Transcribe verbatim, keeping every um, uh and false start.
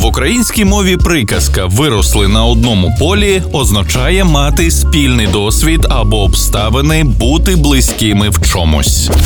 В українській мові приказка «виросли на одному полі» означає мати спільний досвід або обставини, бути близькими в чомусь.